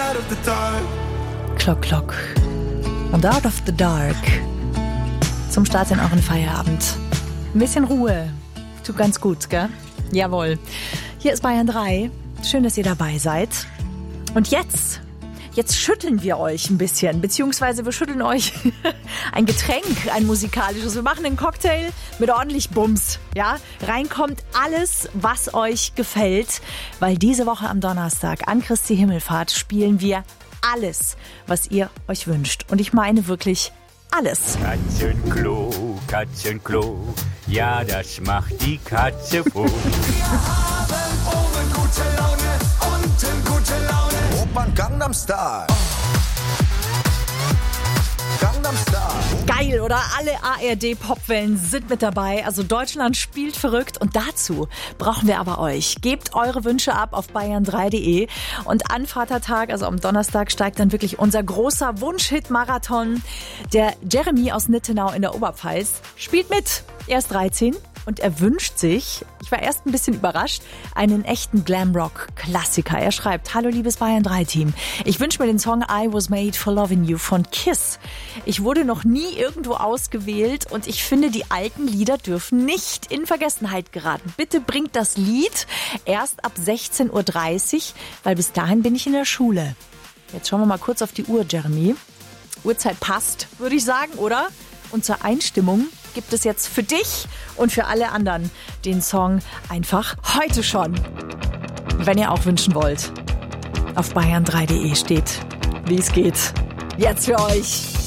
out of the dark. Clock, Clock. Und Out of the Dark. Zum Start in euren Feierabend. Ein bisschen Ruhe. Tut ganz gut, gell? Jawohl. Hier ist Bayern 3. Schön, dass ihr dabei seid. Und jetzt schütteln wir euch ein bisschen, beziehungsweise wir schütteln euch ein Getränk, ein musikalisches. Wir machen einen Cocktail mit ordentlich Bums. Ja? Reinkommt alles, was euch gefällt, weil diese Woche am Donnerstag an Christi Himmelfahrt spielen wir alles, was ihr euch wünscht. Und ich meine wirklich alles. Katzenklo, ja, das macht die Katze froh. Wir haben oben gute Laune, unten gute Laune. Opern Gangnam Style. Gangnam Style. Geil, oder? Alle ARD-Popwellen sind mit dabei. Also Deutschland spielt verrückt. Und dazu brauchen wir aber euch. Gebt eure Wünsche ab auf bayern3.de. Und an Vatertag, also am Donnerstag, steigt dann wirklich unser großer Wunsch-Hit-Marathon. Der Jeremy aus Nittenau in der Oberpfalz spielt mit. Er ist 13 und er wünscht sich, ich war erst ein bisschen überrascht, einen echten Glamrock-Klassiker. Er schreibt: Hallo liebes Bayern 3-Team. Ich wünsche mir den Song I Was Made for Loving You von Kiss. Ich wurde noch nie irgendwo ausgewählt und ich finde, die alten Lieder dürfen nicht in Vergessenheit geraten. Bitte bringt das Lied erst ab 16:30 Uhr, weil bis dahin bin ich in der Schule. Jetzt schauen wir mal kurz auf die Uhr, Jeremy. Uhrzeit passt, würde ich sagen, oder? Und zur Einstimmung gibt es jetzt für dich und für alle anderen den Song einfach heute schon. Wenn ihr auch wünschen wollt. Auf bayern3.de steht, wie es geht. Jetzt für euch.